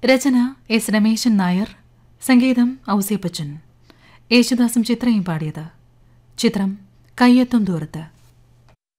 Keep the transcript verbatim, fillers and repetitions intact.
രചന S Rameshan Nair, സംഗീതം ഔസേപ്പച്ചൻ, യേശുദാസും ചിത്രയും പാടിയത്. ചിത്രം കയ്യെത്തും ദൂരത്ത്.